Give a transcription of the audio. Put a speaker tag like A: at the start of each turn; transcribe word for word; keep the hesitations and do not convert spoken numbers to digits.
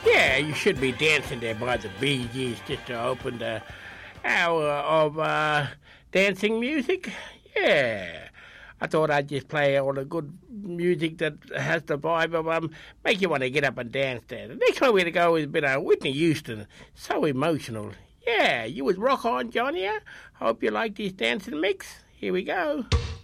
A: Yeah, you should be dancing there by the Bee Gees just to open the hour of uh, dancing music. Yeah. I thought I'd just play all the good music that has the vibe of um, make you want to get up and dance there. The next one we're going to go is a bit of Whitney Houston. So emotional. Yeah, you was rock on, Johnny. I hope you like this dancing mix. Here we go.